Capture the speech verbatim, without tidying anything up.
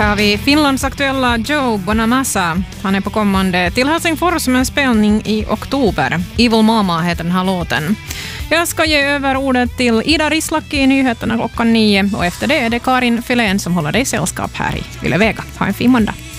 har vi Finlands aktuella Joe Bonamassa. Han är på kommande till Helsingfors med en spelning i oktober. Evil Mama heter den här låten. Jag ska ge över ordet till Ida Rislaki i nyheterna klockan nio. Och efter det är det Karin Filén som håller dig sällskap här i Yle Vega. Ha en fin måndag.